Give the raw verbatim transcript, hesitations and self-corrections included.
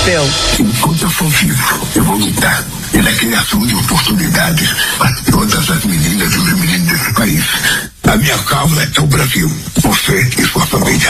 europeu. Enquanto eu for vivo, eu vou lutar pela criação de oportunidades para todas as meninas e os meninos desse país. A minha causa é o Brasil. Você e sua família.